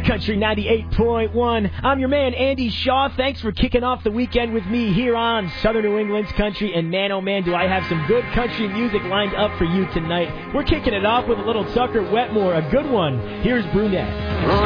Country 98.1. I'm your man, Andy Shaw. Thanks for kicking off the weekend with me here on Southern New England's Country. And man, oh man, do I have some good country music lined up for you tonight. We're kicking it off with a little Tucker Wetmore, a good one. Here's Brunette.